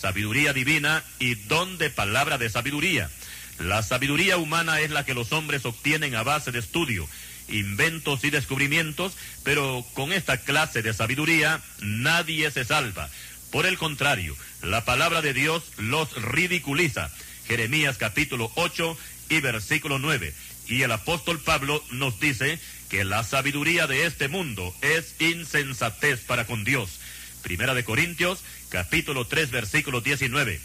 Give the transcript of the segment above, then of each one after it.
sabiduría divina y don de palabra de sabiduría. La sabiduría humana es la que los hombres obtienen a base de estudio, inventos y descubrimientos, pero con esta clase de sabiduría nadie se salva. Por el contrario, la palabra de Dios los ridiculiza. Jeremías capítulo 8 y versículo 9. Y el apóstol Pablo nos dice que la sabiduría de este mundo es insensatez para con Dios. Primera de Corintios capítulo 3 versículo 19.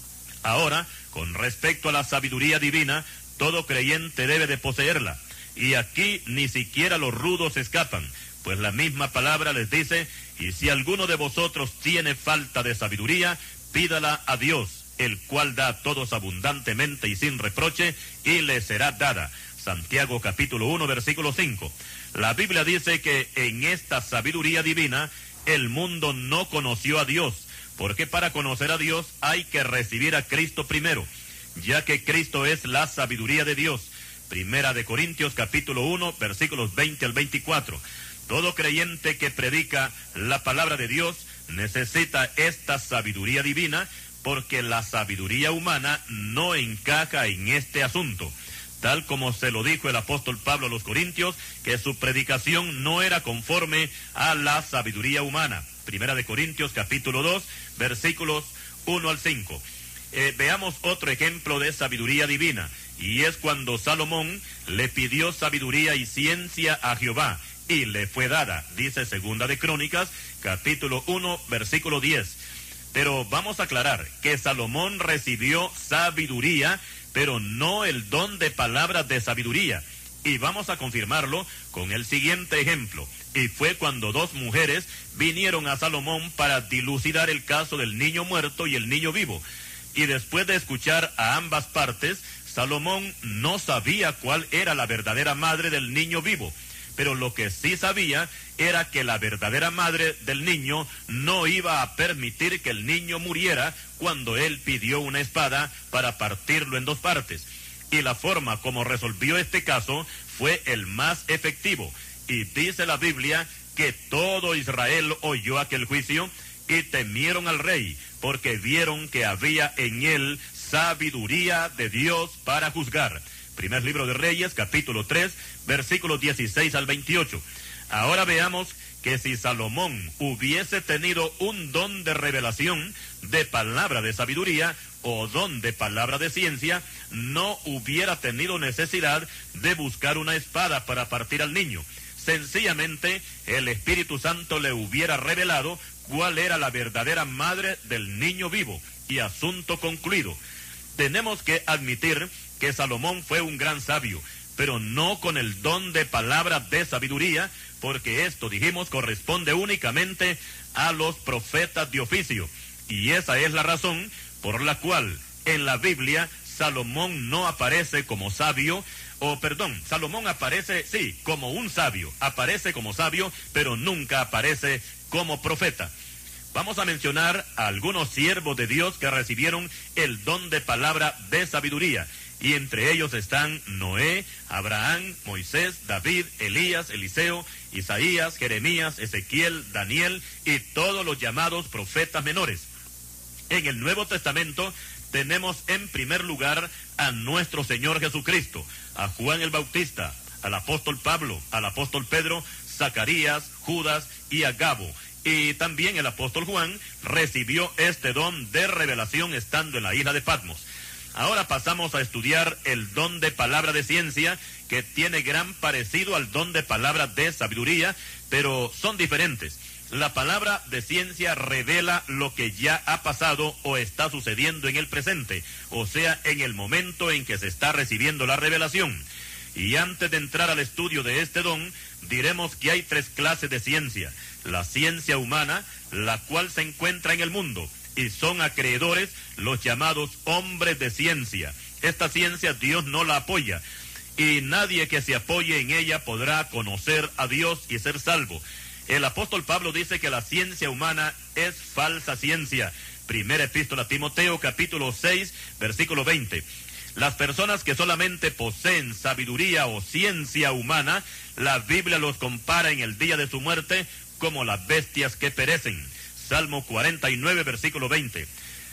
Ahora, con respecto a la sabiduría divina, todo creyente debe de poseerla. Y aquí ni siquiera los rudos escapan, pues la misma palabra les dice: y si alguno de vosotros tiene falta de sabiduría, pídala a Dios, el cual da a todos abundantemente y sin reproche, y le será dada. Santiago capítulo 1 versículo 5. La Biblia dice que en esta sabiduría divina el mundo no conoció a Dios, porque para conocer a Dios hay que recibir a Cristo primero, ya que Cristo es la sabiduría de Dios. Primera de Corintios capítulo 1 versículos 20 al 24. Todo creyente que predica la palabra de Dios necesita esta sabiduría divina, porque la sabiduría humana no encaja en este asunto. Tal como se lo dijo el apóstol Pablo a los Corintios, que su predicación no era conforme a la sabiduría humana. Primera de Corintios capítulo 2 versículos 1 al 5. Veamos otro ejemplo de sabiduría divina, y es cuando Salomón le pidió sabiduría y ciencia a Jehová, y le fue dada, dice Segunda de Crónicas, capítulo 1, versículo 10. Pero vamos a aclarar que Salomón recibió sabiduría, pero no el don de palabras de sabiduría. Y vamos a confirmarlo con el siguiente ejemplo. Y fue cuando dos mujeres vinieron a Salomón para dilucidar el caso del niño muerto y el niño vivo. Y después de escuchar a ambas partes, Salomón no sabía cuál era la verdadera madre del niño vivo. Pero lo que sí sabía era que la verdadera madre del niño no iba a permitir que el niño muriera cuando él pidió una espada para partirlo en dos partes. Y la forma como resolvió este caso fue el más efectivo. Y dice la Biblia que todo Israel oyó aquel juicio y temieron al rey, porque vieron que había en él sabiduría de Dios para juzgar. Primer libro de Reyes, capítulo 3, versículos 16 al 28. Ahora veamos que si Salomón hubiese tenido un don de revelación, de palabra de sabiduría o don de palabra de ciencia, no hubiera tenido necesidad de buscar una espada para partir al niño. Sencillamente, el Espíritu Santo le hubiera revelado cuál era la verdadera madre del niño vivo, y asunto concluido. Tenemos que admitir que Salomón fue un gran sabio, pero no con el don de palabra de sabiduría, porque esto, dijimos, corresponde únicamente a los profetas de oficio. Y esa es la razón por la cual en la Biblia Salomón no aparece como sabio, Salomón aparece, sí, como un sabio, aparece como sabio, pero nunca aparece como profeta. Vamos a mencionar a algunos siervos de Dios que recibieron el don de palabra de sabiduría, y entre ellos están Noé, Abraham, Moisés, David, Elías, Eliseo, Isaías, Jeremías, Ezequiel, Daniel y todos los llamados profetas menores. En el Nuevo Testamento tenemos en primer lugar a nuestro Señor Jesucristo, a Juan el Bautista, al apóstol Pablo, al apóstol Pedro, Zacarías, Judas y Agabo. Y también el apóstol Juan recibió este don de revelación estando en la isla de Patmos. Ahora pasamos a estudiar el don de palabra de ciencia, que tiene gran parecido al don de palabra de sabiduría, pero son diferentes. La palabra de ciencia revela lo que ya ha pasado o está sucediendo en el presente, o sea, en el momento en que se está recibiendo la revelación. Y antes de entrar al estudio de este don, diremos que hay tres clases de ciencia. La ciencia humana, la cual se encuentra en el mundo, y son acreedores los llamados hombres de ciencia. Esta ciencia Dios no la apoya, y nadie que se apoye en ella podrá conocer a Dios y ser salvo. El apóstol Pablo dice que la ciencia humana es falsa ciencia. Primera epístola a Timoteo, capítulo 6, versículo 20. Las personas que solamente poseen sabiduría o ciencia humana, la Biblia los compara en el día de su muerte como las bestias que perecen. Salmo 49, versículo 20.